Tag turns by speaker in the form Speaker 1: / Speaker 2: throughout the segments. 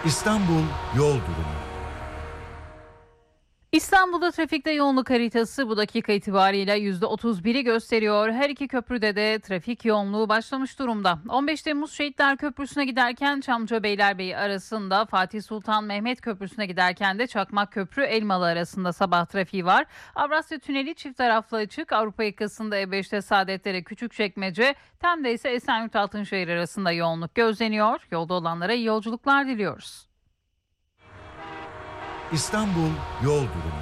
Speaker 1: İstanbul yol durumu.
Speaker 2: İstanbul'da trafikte yoğunluk haritası bu dakika itibariyle %31'i gösteriyor. Her iki köprüde de trafik yoğunluğu başlamış durumda. 15 Temmuz Şehitler Köprüsü'ne giderken Çamlıca Beylerbeyi arasında, Fatih Sultan Mehmet Köprüsü'ne giderken de Çakmak Köprü Elmalı arasında sabah trafiği var. Avrasya Tüneli çift taraflı açık. Avrupa yakasında E5'te Saadetlere Küçükçekmece, Tem'de ise Esenyurt Altınşehir arasında yoğunluk gözleniyor. Yolda olanlara iyi yolculuklar diliyoruz.
Speaker 1: İstanbul yol durumu.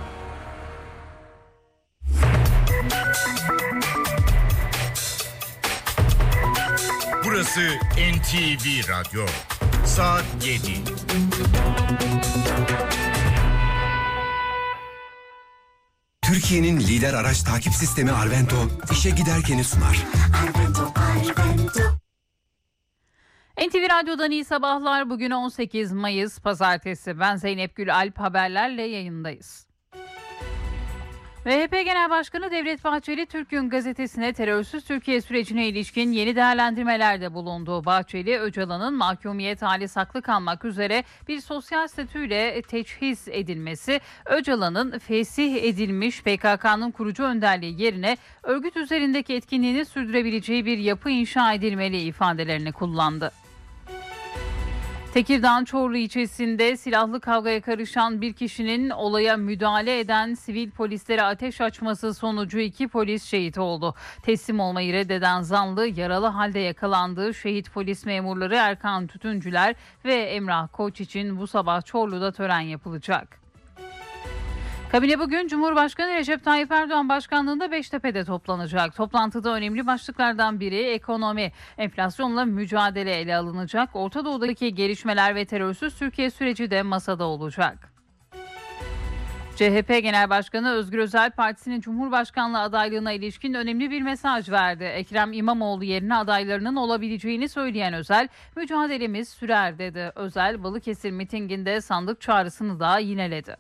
Speaker 3: Burası NTV Radyo. Saat 7.
Speaker 4: Türkiye'nin lider araç takip sistemi Arvento, işe giderkeni sunar.
Speaker 2: NTV Radyo'dan iyi sabahlar. Bugün 18 Mayıs Pazartesi. Ben Zeynep Gül Alp, haberlerle yayındayız. MHP Genel Başkanı Devlet Bahçeli, Türk Gün Gazetesi'ne terörsüz Türkiye sürecine ilişkin yeni değerlendirmelerde bulundu. Bahçeli, Öcalan'ın mahkumiyet hali saklı kalmak üzere bir sosyal statüyle teçhiz edilmesi, Öcalan'ın fesih edilmiş PKK'nın kurucu önderliği yerine örgüt üzerindeki etkinliğini sürdürebileceği bir yapı inşa edilmeli ifadelerini kullandı. Tekirdağ Çorlu ilçesinde silahlı kavgaya karışan bir kişinin olaya müdahale eden sivil polislere ateş açması sonucu 2 polis şehit oldu. Teslim olmayı reddeden zanlı yaralı halde yakalandı. Şehit polis memurları Erkan Tütüncüler ve Emrah Koç için bu sabah Çorlu'da tören yapılacak. Kabine bugün Cumhurbaşkanı Recep Tayyip Erdoğan başkanlığında Beştepe'de toplanacak. Toplantıda önemli başlıklardan biri ekonomi, enflasyonla mücadele ele alınacak. Orta Doğu'daki gelişmeler ve terörsüz Türkiye süreci de masada olacak. CHP Genel Başkanı Özgür Özel, partisinin Cumhurbaşkanlığı adaylığına ilişkin önemli bir mesaj verdi. Ekrem İmamoğlu yerine adaylarının olabileceğini söyleyen Özel, mücadelemiz sürer dedi. Özel, Balıkesir mitinginde sandık çağrısını da yineledi.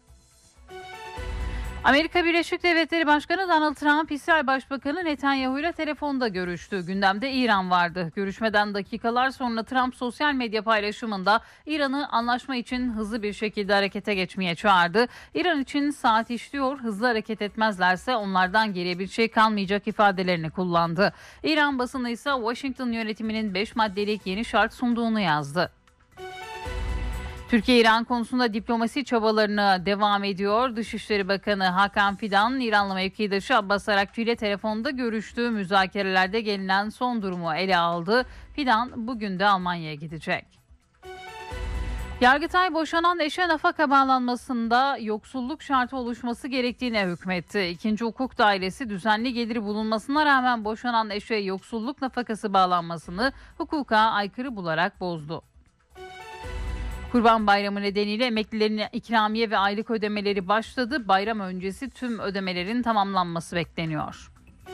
Speaker 2: Amerika Birleşik Devletleri Başkanı Donald Trump, İsrail Başbakanı Netanyahu ile telefonda görüştü. Gündemde İran vardı. Görüşmeden dakikalar sonra Trump sosyal medya paylaşımında İran'ı anlaşma için hızlı bir şekilde harekete geçmeye çağırdı. İran için saat işliyor, hızlı hareket etmezlerse onlardan geriye bir şey kalmayacak ifadelerini kullandı. İran basını ise Washington yönetiminin 5 maddelik yeni şart sunduğunu yazdı. Türkiye-İran konusunda diplomasi çabalarına devam ediyor. Dışişleri Bakanı Hakan Fidan, İranlı mevkidaşı Abbas Arakçı ile telefonda görüştüğü müzakerelerde gelinen son durumu ele aldı. Fidan bugün de Almanya'ya gidecek. Yargıtay, boşanan eşe nafaka bağlanmasında yoksulluk şartı oluşması gerektiğine hükmetti. İkinci Hukuk Dairesi, düzenli geliri bulunmasına rağmen boşanan eşe yoksulluk nafakası bağlanmasını hukuka aykırı bularak bozdu. Kurban Bayramı nedeniyle emeklilerin ikramiye ve aylık ödemeleri başladı. Bayram öncesi tüm ödemelerin tamamlanması bekleniyor.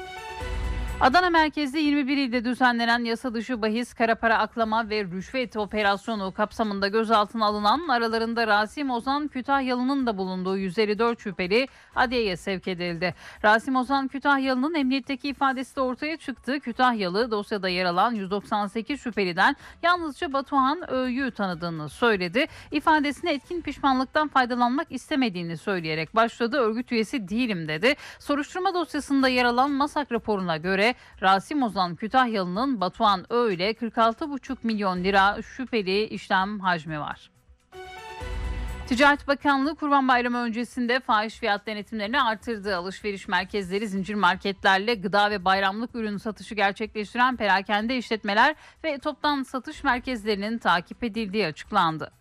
Speaker 2: Adana merkezli 21 ilde düzenlenen yasa dışı bahis, kara para aklama ve rüşvet operasyonu kapsamında gözaltına alınan, aralarında Rasim Ozan Kütahyalı'nın da bulunduğu 154 şüpheli adliyeye sevk edildi. Rasim Ozan Kütahyalı'nın emniyetteki ifadesi de ortaya çıktı. Kütahyalı, dosyada yer alan 198 şüpheliden yalnızca Batuhan Ö'yü tanıdığını söyledi. İfadesine etkin pişmanlıktan faydalanmak istemediğini söyleyerek başladı. Örgüt üyesi değilim dedi. Soruşturma dosyasında yer alan MASAK raporuna göre Rasim Ozan Kütahyalı'nın Batuhan Ö ile 46,5 milyon lira şüpheli işlem hacmi var. Ticaret Bakanlığı Kurban Bayramı öncesinde fahiş fiyat denetimlerini artırdı. Alışveriş merkezleri, zincir marketlerle gıda ve bayramlık ürün satışı gerçekleştiren perakende işletmeler ve toptan satış merkezlerinin takip edildiği açıklandı.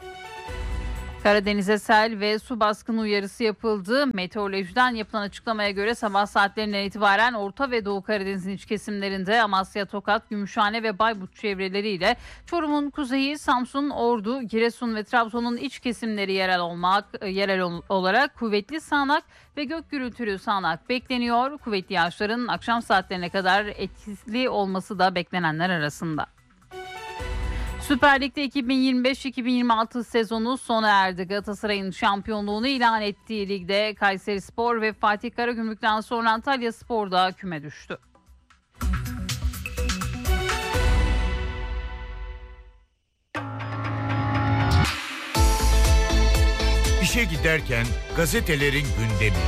Speaker 2: Karadeniz'e sel ve su baskını uyarısı yapıldı. Meteorolojiden yapılan açıklamaya göre sabah saatlerinden itibaren Orta ve Doğu Karadeniz'in iç kesimlerinde Amasya, Tokat, Gümüşhane ve Bayburt çevreleriyle Çorum'un kuzeyi, Samsun, Ordu, Giresun ve Trabzon'un iç kesimleri yerel olarak kuvvetli sağanak ve gök gürültülü sağanak bekleniyor. Kuvvetli yağışların akşam saatlerine kadar etkili olması da beklenenler arasında. Süper Lig'de 2025-2026 sezonu sona erdi. Galatasaray'ın şampiyonluğunu ilan ettiği ligde Kayserispor ve Fatih Karagümrük'ten sonra Antalyaspor da küme düştü.
Speaker 3: İşe giderken gazetelerin gündemi.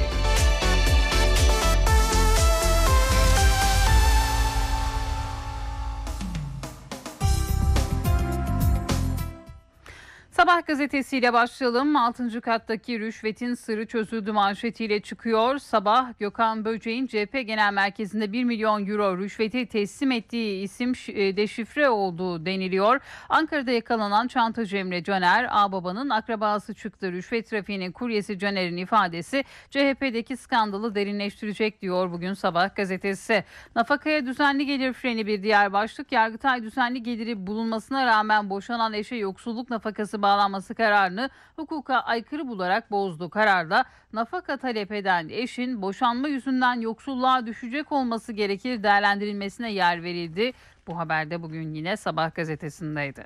Speaker 2: Sabah gazetesiyle başlayalım. 6. kattaki rüşvetin sırrı çözüldü manşetiyle çıkıyor. Sabah Gökhan Böceğin CHP Genel Merkezi'nde 1 milyon euro rüşveti teslim ettiği isim deşifre olduğu deniliyor. Ankara'da yakalanan çantacı Emre Caner, ağababanın akrabası çıktı. Rüşvet trafiğinin kuryesi Caner'in ifadesi CHP'deki skandalı derinleştirecek diyor bugün Sabah gazetesi. Nafakaya düzenli gelir freni bir diğer başlık. Yargıtay düzenli geliri bulunmasına rağmen boşanan eşe yoksulluk nafakası bağlanması kararını hukuka aykırı bularak bozdu. Kararda nafaka talep eden eşin boşanma yüzünden yoksulluğa düşecek olması gerekir değerlendirilmesine yer verildi. Bu haber de bugün yine Sabah gazetesindeydi.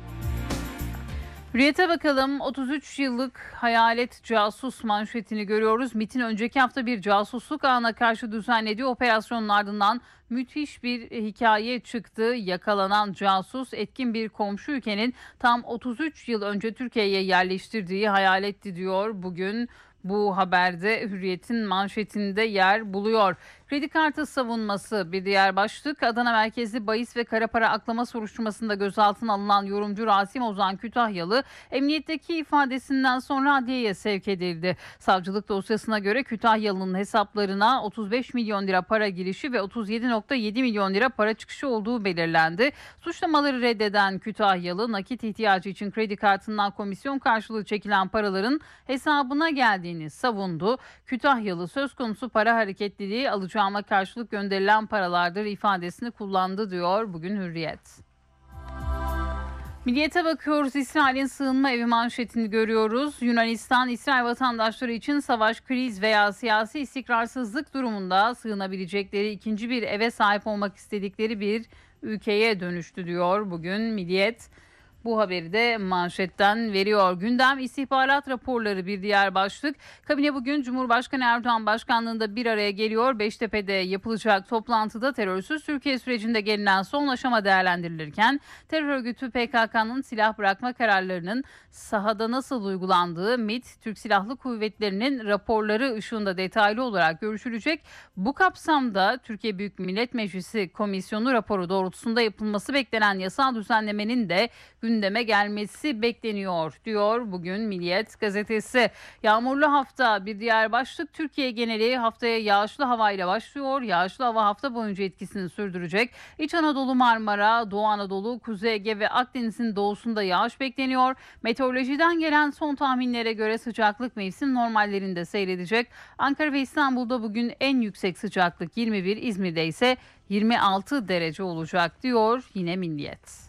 Speaker 2: Hürriyet'e bakalım. 33 yıllık hayalet casus manşetini görüyoruz. MİT'in önceki hafta bir casusluk ağına karşı düzenlediği operasyonun ardından müthiş bir hikaye çıktı. Yakalanan casus etkin bir komşu ülkenin tam 33 yıl önce Türkiye'ye yerleştirdiği hayaletti diyor bugün. Bu haberde Hürriyet'in manşetinde yer buluyor. Kredi kartı savunması bir diğer başlık. Adana merkezli bahis ve kara para aklama soruşturmasında gözaltına alınan yorumcu Rasim Ozan Kütahyalı emniyetteki ifadesinden sonra adliyeye sevk edildi. Savcılık dosyasına göre Kütahyalı'nın hesaplarına 35 milyon lira para girişi ve 37,7 milyon lira para çıkışı olduğu belirlendi. Suçlamaları reddeden Kütahyalı nakit ihtiyacı için kredi kartından komisyon karşılığı çekilen paraların hesabına geldiğini savundu. Kütahyalı söz konusu para hareketliliği alacağıma karşılık gönderilen paralardır ifadesini kullandı diyor bugün Hürriyet. Milliyet'e bakıyoruz. İsrail'in sığınma evi manşetini görüyoruz. Yunanistan, İsrail vatandaşları için savaş, kriz veya siyasi istikrarsızlık durumunda sığınabilecekleri ikinci bir eve sahip olmak istedikleri bir ülkeye dönüştü diyor bugün Milliyet. Bu haberi de manşetten veriyor. Gündem istihbarat raporları bir diğer başlık. Kabine bugün Cumhurbaşkanı Erdoğan başkanlığında bir araya geliyor. Beştepe'de yapılacak toplantıda terörsüz Türkiye sürecinde gelinen son aşama değerlendirilirken terör örgütü PKK'nın silah bırakma kararlarının sahada nasıl uygulandığı MİT, Türk Silahlı Kuvvetleri'nin raporları ışığında detaylı olarak görüşülecek. Bu kapsamda Türkiye Büyük Millet Meclisi Komisyonu raporu doğrultusunda yapılması beklenen yasal düzenlemenin de gündeme gelmesi bekleniyor diyor bugün Milliyet gazetesi. Yağmurlu hafta bir diğer başlık. Türkiye geneli haftaya yağışlı havayla başlıyor. Yağışlı hava hafta boyunca etkisini sürdürecek. İç Anadolu, Marmara, Doğu Anadolu, Kuzey Ege ve Akdeniz'in doğusunda yağış bekleniyor. Meteorolojiden gelen son tahminlere göre sıcaklık mevsim normallerinde seyredecek. Ankara ve İstanbul'da bugün en yüksek sıcaklık 21, İzmir'de ise 26 derece olacak diyor yine Milliyet.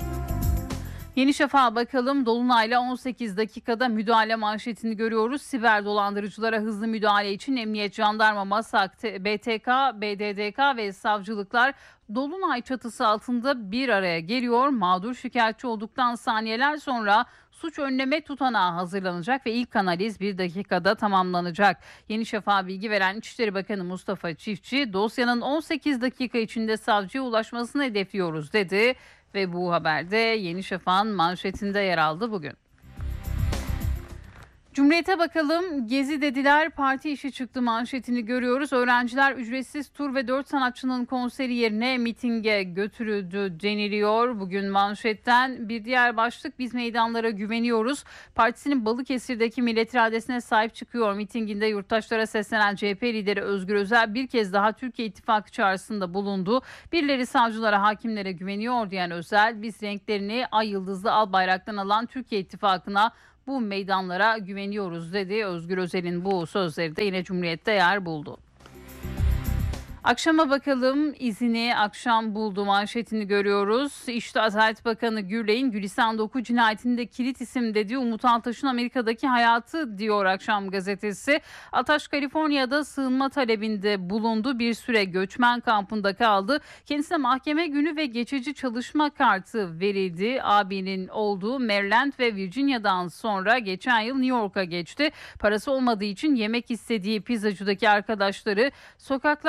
Speaker 2: Yeni Şafak'a bakalım. Dolunay'la 18 dakikada müdahale manşetini görüyoruz. Siber dolandırıcılara hızlı müdahale için Emniyet, Jandarma, MASAK, BTK, BDDK ve savcılıklar Dolunay çatısı altında bir araya geliyor. Mağdur şikayetçi olduktan saniyeler sonra suç önleme tutanağı hazırlanacak ve ilk analiz 1 dakikada tamamlanacak. Yeni Şafak'a bilgi veren İçişleri Bakanı Mustafa Çiftçi, dosyanın 18 dakika içinde savcıya ulaşmasını hedefliyoruz dedi. Ve bu haberde Yeni Şafak'ın manşetinde yer aldı bugün. Cumhuriyet'e bakalım. Gezi dediler, parti işi çıktı manşetini görüyoruz. Öğrenciler ücretsiz tur ve 4 sanatçının konseri yerine mitinge götürüldü deniliyor. Bugün manşetten bir diğer başlık, biz meydanlara güveniyoruz. Partisinin Balıkesir'deki millet iradesine sahip çıkıyor. Mitinginde yurttaşlara seslenen CHP lideri Özgür Özel bir kez daha Türkiye İttifakı çağrısında bulundu. Birileri savcılara, hakimlere güveniyor diyen Özel, biz renklerini ay yıldızlı al bayraktan alan Türkiye İttifakı'na, bu meydanlara güveniyoruz dedi. Özgür Özel'in bu sözleri de yine Cumhuriyet'te yer buldu. Akşama bakalım, izini akşam buldu manşetini görüyoruz. İşte Adalet Bakanı Gürley'in Gülistan Doku cinayetinde kilit isim dediği Umut Altaş'ın Amerika'daki hayatı diyor Akşam gazetesi. Altaş Kaliforniya'da sığınma talebinde bulundu. Bir süre göçmen kampında kaldı. Kendisine mahkeme günü ve geçici çalışma kartı verildi. Abinin olduğu Maryland ve Virginia'dan sonra geçen yıl New York'a geçti. Parası olmadığı için yemek istediği pizzacıdaki arkadaşları sokaklarda yaşayan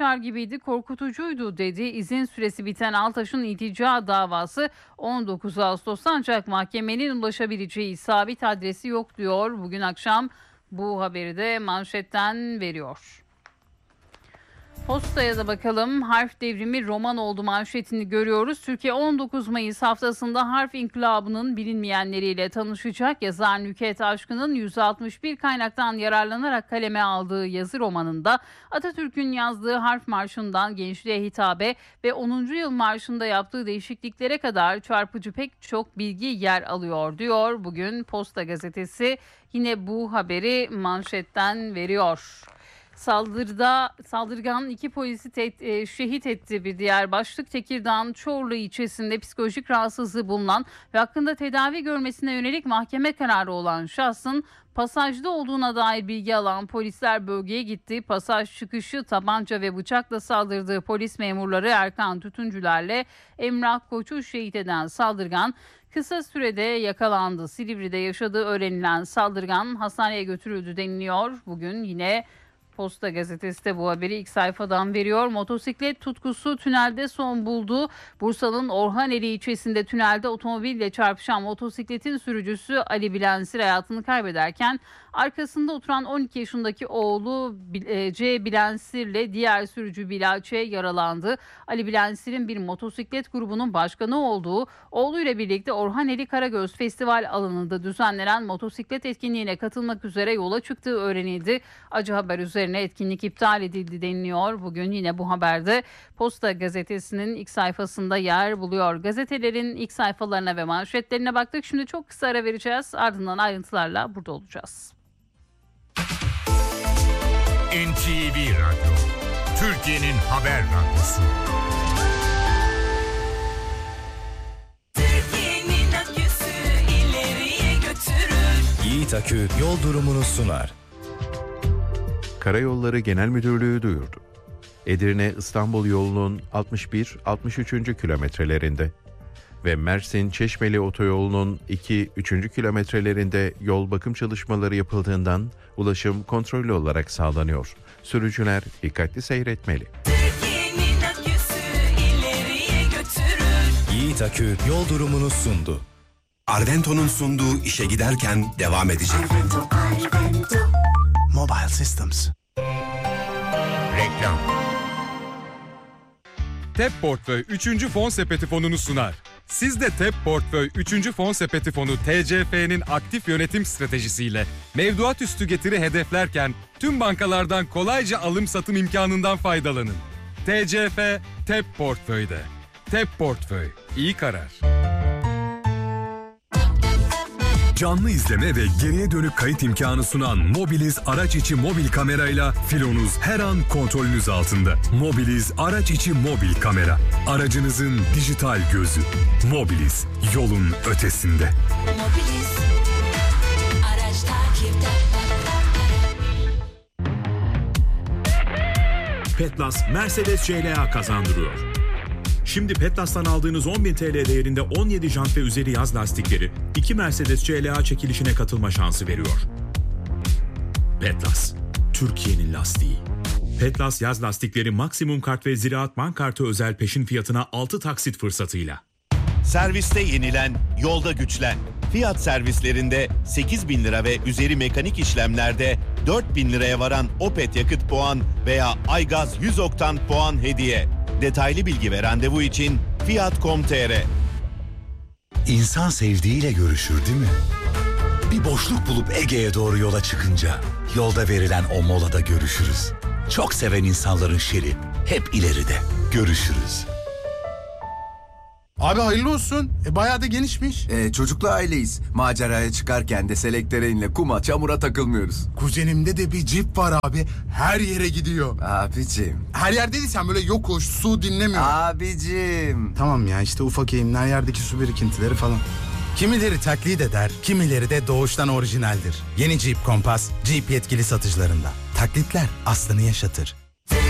Speaker 2: kaçar gibiydi, korkutucuydu dedi. İzin süresi biten Altaş'ın iltica davası 19 Ağustos'ta ancak mahkemenin ulaşabileceği sabit adresi yok diyor. Bugün akşam bu haberi de manşetten veriyor. Postaya da bakalım. Harf devrimi roman oldu manşetini görüyoruz. Türkiye 19 Mayıs haftasında harf inkılabının bilinmeyenleriyle tanışacak. Yazar Nükhet Aşkın'ın 161 kaynaktan yararlanarak kaleme aldığı yazı romanında Atatürk'ün yazdığı harf marşından gençliğe hitabe ve 10. yıl marşında yaptığı değişikliklere kadar çarpıcı pek çok bilgi yer alıyor diyor. Bugün Posta Gazetesi yine bu haberi manşetten veriyor. Saldırgan 2 polisi şehit etti bir diğer başlık. Tekirdağ'ın Çorlu ilçesinde psikolojik rahatsızlığı bulunan ve hakkında tedavi görmesine yönelik mahkeme kararı olan şahsın pasajda olduğuna dair bilgi alan polisler bölgeye gitti. Pasaj çıkışı tabanca ve bıçakla saldırdığı polis memurları Erkan Tütüncülerle Emrah Koç'u şehit eden saldırgan kısa sürede yakalandı. Silivri'de yaşadığı öğrenilen saldırgan hastaneye götürüldü deniliyor. Bugün yine Posta Gazetesi de bu haberi ilk sayfadan veriyor. Motosiklet tutkusu tünelde son buldu. Bursa'nın Orhaneli ilçesinde tünelde otomobille çarpışan motosikletin sürücüsü Ali Bilensir hayatını kaybederken arkasında oturan 12 yaşındaki oğlu C. Bilensir'le diğer sürücü Bilal Ç. yaralandı. Ali Bilensir'in bir motosiklet grubunun başkanı olduğu, oğluyla birlikte Orhaneli Karagöz Festival alanında düzenlenen motosiklet etkinliğine katılmak üzere yola çıktığı öğrenildi. Acı haber üzerine etkinlik iptal edildi deniliyor. Bugün yine bu haberde Posta Gazetesi'nin ilk sayfasında yer buluyor. Gazetelerin ilk sayfalarına ve manşetlerine baktık. Şimdi çok kısa ara vereceğiz. Ardından ayrıntılarla burada olacağız.
Speaker 3: NTV Radyo, Türkiye'nin haber radyosu.
Speaker 5: Türkiye'nin aküsü ileriye götürür.
Speaker 6: Yiğit Akü yol durumunu sunar.
Speaker 7: Karayolları Genel Müdürlüğü duyurdu. Edirne-İstanbul yolunun 61-63. kilometrelerinde ve Mersin-Çeşmeli otoyolunun 2-3. kilometrelerinde yol bakım çalışmaları yapıldığından ulaşım kontrollü olarak sağlanıyor. Sürücüler dikkatli seyretmeli.
Speaker 5: Türkiye'nin aküsü ileriye götürür.
Speaker 6: Yiğit Akü yol durumunu sundu.
Speaker 4: Arvento'nun sunduğu işe giderken devam edecek.
Speaker 6: Mobile Systems.
Speaker 3: Reklam.
Speaker 8: TEP Portföy 3. Fon Sepeti fonunu sunar. Siz de TEP Portföy 3. Fon Sepeti fonu TCF'nin aktif yönetim stratejisiyle mevduat üstü getiri hedeflerken tüm bankalardan kolayca alım satım imkanından faydalanın. TCF TEP Portföy'de. TEP Portföy. İyi karar.
Speaker 9: Canlı izleme ve geriye dönük kayıt imkanı sunan Mobiliz araç içi mobil kamerayla filonuz her an kontrolünüz altında. Mobiliz araç içi mobil kamera. Aracınızın dijital gözü. Mobiliz, yolun ötesinde.
Speaker 5: Mobiliz. Araç takipte.
Speaker 10: Petlas Mercedes CLA kazandırıyor. Şimdi Petlas'tan aldığınız 10.000 TL değerinde 17 jant ve üzeri yaz lastikleri 2 Mercedes CLA çekilişine katılma şansı veriyor. Petlas, Türkiye'nin lastiği. Petlas yaz lastikleri maksimum kart ve Ziraat Bank kartı özel peşin fiyatına 6 taksit fırsatıyla.
Speaker 11: Serviste yenilen, yolda güçlen. Fiyat servislerinde 8.000 lira ve üzeri mekanik işlemlerde 4.000 liraya varan Opet yakıt puan veya Aygaz 100 oktan puan hediye. Detaylı bilgi ve randevu için Fiat.com.tr.
Speaker 6: İnsan sevdiğiyle görüşür değil mi? Bir boşluk bulup Ege'ye doğru yola çıkınca yolda verilen o molada görüşürüz. Çok seven insanların şeri hep ileride. Görüşürüz.
Speaker 12: Abi hayırlı olsun. Bayağı da genişmiş.
Speaker 13: Çocuklu aileyiz. Maceraya çıkarken de selektöreinle kuma çamura takılmıyoruz.
Speaker 12: Kuzenimde de bir cip var abi. Her yere gidiyor.
Speaker 13: Abicim.
Speaker 12: Her yerde değil, sen böyle yokuş, su dinlemiyor.
Speaker 13: Abicim.
Speaker 12: Tamam ya, işte ufak eğimler, yerdeki su birikintileri falan. Kimileri taklit eder, kimileri de doğuştan orijinaldir. Yeni Jeep Compass, Jeep yetkili satıcılarında. Taklitler aslını yaşatır.